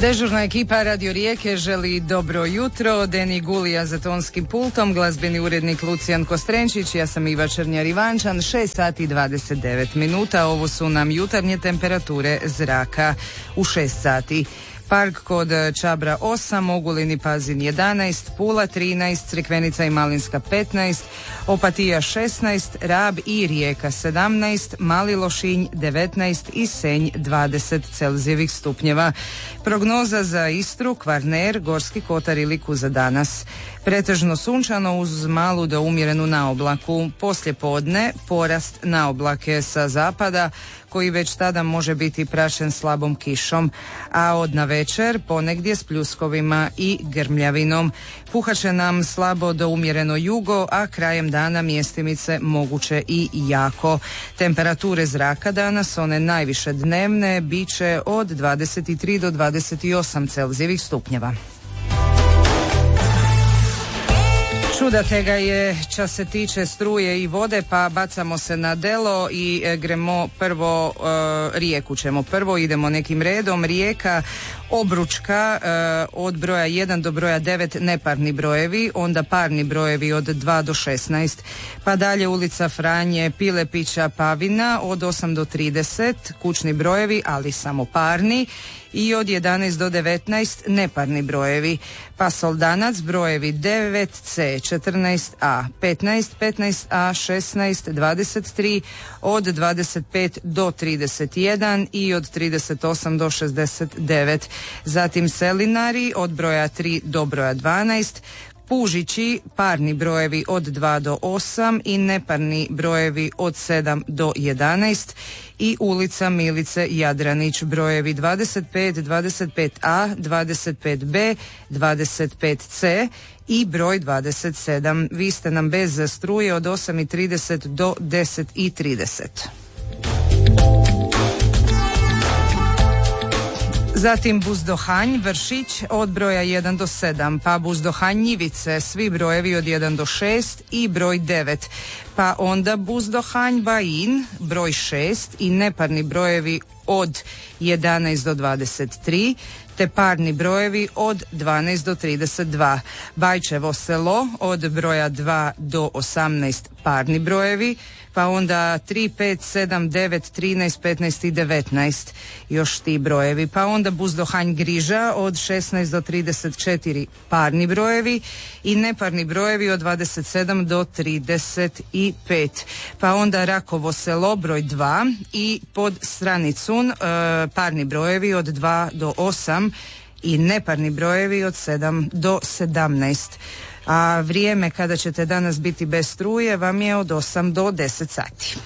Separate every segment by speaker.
Speaker 1: Dežurna ekipa Radio Rijeke želi dobro jutro. Deni Gulija za tonskim pultom, glazbeni urednik Lucijan Kostrenčić, ja sam Iva Černjar-Ivančan, 6 sati 29 minuta. Ovo su nam jutarnje temperature zraka u 6 sati. Park kod Čabra 8, Ogulin i Pazin 11, Pula 13, Crikvenica i Malinska 15, Opatija 16, Rab i Rijeka 17, Mali Lošinj 19 i Senj 20 Celzijevih stupnjeva. Prognoza za Istru, Kvarner, Gorski Kotar i Liku za danas. Pretežno sunčano uz malu do umjerenu naoblaku. Poslje podne porast naoblake sa zapada koji već tada može biti prašen slabom kišom, a od navečer ponegdje s pljuskovima i grmljavinom. Puhat će nam slabo do umjereno jugo, a krajem dana mjestimice moguće i jako. Temperature zraka danas, one najviše dnevne, bit će od 23 do 28 Celzijevih stupnjeva. Čudate ga je ča se tiče struje i vode, pa bacamo se na delo i gremo prvo, Rijeku ćemo prvo, idemo nekim redom. Rijeka, Obručka, od broja 1 do broja 9 neparni brojevi, onda parni brojevi od 2 do 16, pa dalje ulica Franje, Pilepića, Pavina od 8 do 30, kućni brojevi, ali samo parni, i od 11 do 19 neparni brojevi, pa Soldanac brojevi 9C, 14A, 15, 15A, 16, 23, od 25 do 31 i od 38 do 69. Zatim Selinari od broja 3 do broja 12, Pužići, parni brojevi od 2 do 8 i neparni brojevi od 7 do 11, i ulica Milice Jadranić, brojevi 25, 25A, 25B, 25C i broj 27. Vi ste nam bez struje od 8:30 do 10:30. Zatim Buzdohanj, Vršić od broja 1 do 7, pa Buzdohanj Njivice, svi brojevi od 1 do 6 i broj 9, pa onda Buzdohanj Bajin, broj 6 i neparni brojevi od 11 do 23, te parni brojevi od 12 do 32. Bajčevo selo od broja 2 do 18 parni brojevi, pa onda 3, 5, 7, 9, 13, 15 i 19 još ti brojevi, pa onda Buzdohanj Griža od 16 do 34 parni brojevi i neparni brojevi od 27 do 35, pa onda Rakovo selo broj 2 i pod Stranicun parni brojevi od 2 do 8 i neparni brojevi od 7 do 17. A vrijeme kada ćete danas biti bez struje vam je od 8 do 10 sati.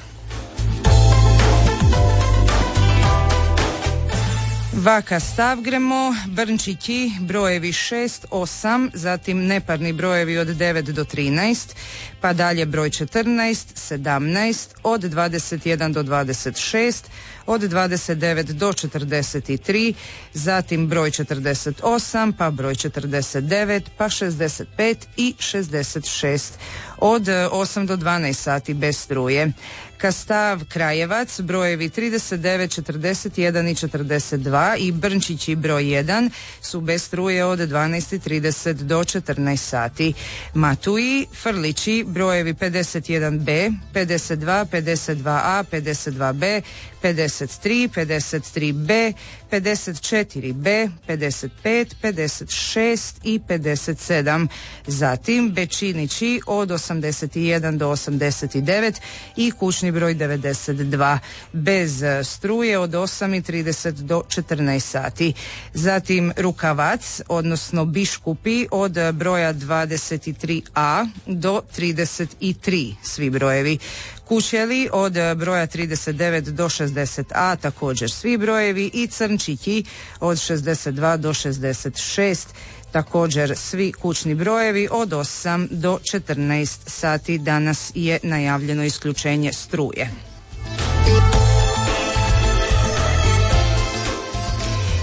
Speaker 1: Vaka stav gremo, Brnčići, brojevi 6, 8, zatim neparni brojevi od 9 do 13, pa dalje broj 14, 17, od 21 do 26, od 29 do 43, zatim broj 48, pa broj 49, pa 65 i 66. Od 8 do 12 sati bez struje. Kastav Krajevac, brojevi 39, 41 i 42 i Brnčići broj 1 su bez struje od 12:30 do 14 sati. Matuji, Frlići, brojevi 51B, 52, 52A, 52B, 53, 53B, 54B, 55, 56 i 57. Zatim Bečinići od 81 do 89 i kućni broj 92 bez struje od 8:30 do 14 sati. Zatim Rukavac, odnosno Biškupi od broja 23A do 33, svi brojevi. Kućeli od broja 39 do 60A, također svi brojevi, i Crnčići od 62 do 66, također svi kućni brojevi od 8 do 14 sati. Danas je najavljeno isključenje struje.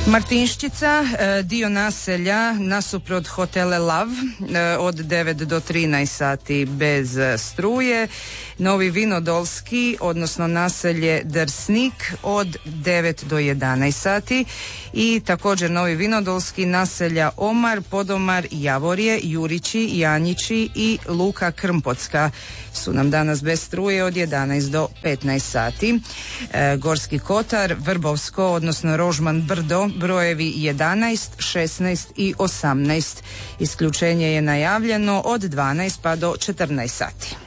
Speaker 1: Martinščica, dio naselja nasuprot hotele Lav od 9 do 13 sati bez struje. Novi Vinodolski, odnosno naselje Drsnik od 9 do 11 sati. I također Novi Vinodolski, naselja Omar, Podomar, Javorje, Jurići, Janjići i Luka Krmpocka su nam danas bez struje od 11 do 15 sati. Gorski Kotar, Vrbovsko, odnosno Rožman Brdo, brojevi 11, 16 i 18. Isključenje je najavljeno od 12 pa do 14 sati.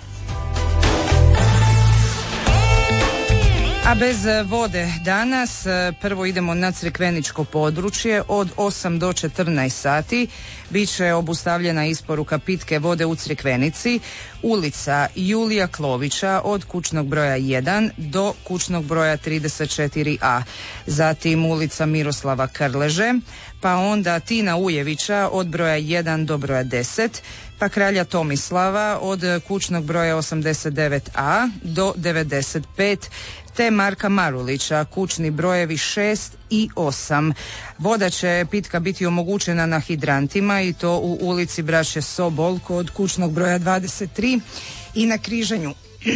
Speaker 1: A bez vode danas prvo idemo na Crikveničko područje od 8 do 14 sati. Biće obustavljena isporuka pitke vode u Crikvenici, ulica Julija Klovića od kućnog broja 1 do kućnog broja 34a. Zatim ulica Miroslava Krleže, pa onda Tina Ujevića od broja 1 do broja 10, pa Kralja Tomislava od kućnog broja 89a do 95, te Marka Marulića, kućni brojevi 6 i 8. Voda će pitka biti omogućena na hidrantima i to u ulici Braće Sobol kod kućnog broja 23 i na križanju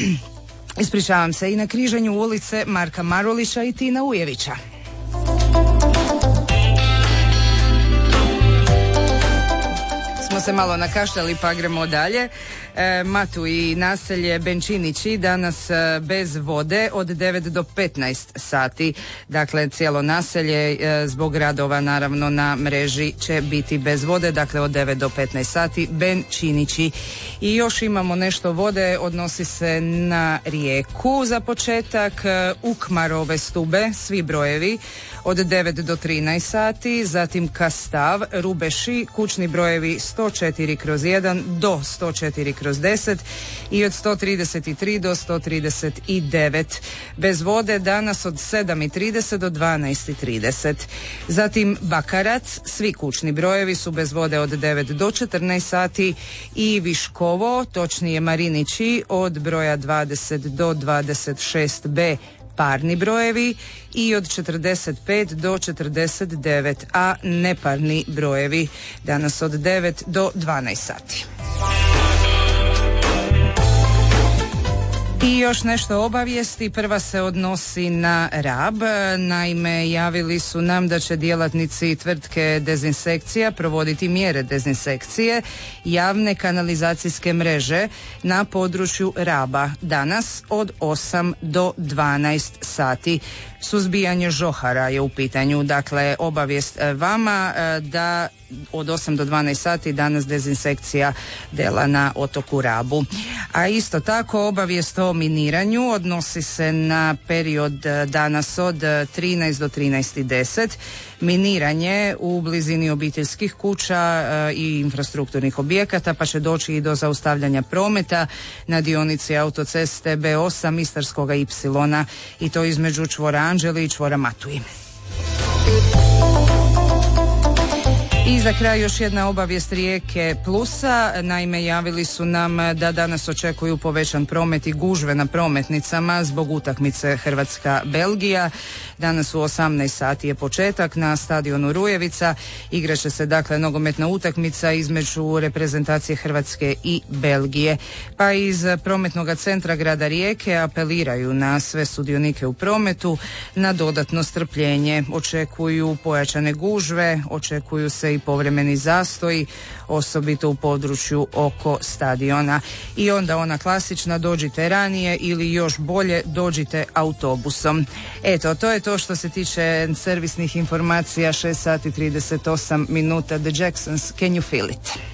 Speaker 1: i na križanju ulice Marka Marulića i Tina Ujevića. Smo se malo nakašljali pa gremo dalje. Matu i naselje Benčinići danas bez vode od 9 do 15 sati. Dakle, cijelo naselje zbog radova naravno na mreži će biti bez vode, dakle od 9 do 15 sati Benčinići. I još imamo nešto vode, odnosi se na Rijeku za početak, Ukmarove Stube, svi brojevi od 9 do 13 sati, zatim Kastav, Rubeši, kućni brojevi 104/1 do 104/10 i od 133 do 139. Bez vode danas od 7:30 do 12:30. Zatim Bakarac, svi kućni brojevi su bez vode od 9 do 14 sati i Viškovo, točnije Marinići, od broja 20 do 26b. parni brojevi i od 45 do 49, a neparni brojevi danas od 9 do 12 sati. I još nešto obavijesti. Prva se odnosi na Rab. Naime, javili su nam da će djelatnici tvrtke Dezinsekcija provoditi mjere dezinsekcije javne kanalizacijske mreže na području Raba danas od 8 do 12 sati. Suzbijanje žohara je u pitanju. Dakle, obavijest vama da od 8 do 12 sati danas dezinsekcija dela na otoku Rabu. A isto tako obavijest o miniranju odnosi se na period danas od 13 do 13:10. Miniranje u blizini obiteljskih kuća i infrastrukturnih objekata, pa će doći i do zaustavljanja prometa na dionici autoceste B8 Istarskoga Y i to između čvora Anđeli i čvora Matuji. I za kraj još jedna obavijest Rijeke Plusa. Naime, javili su nam da danas očekuju povećan promet i gužve na prometnicama zbog utakmice Hrvatska-Belgija. Danas u 18 sati je početak na stadionu Rujevica. Igraće se dakle nogometna utakmica između reprezentacije Hrvatske i Belgije. Pa iz prometnog centra grada Rijeke apeliraju na sve sudionike u prometu na dodatno strpljenje. Očekuju pojačane gužve, očekuju se i povremeni zastoji, osobito u području oko stadiona. I onda ona klasična, dođite ranije ili još bolje dođite autobusom. Eto, to je to što se tiče servisnih informacija. 6 sati 38 minuta. The Jacksons, Can You Feel It?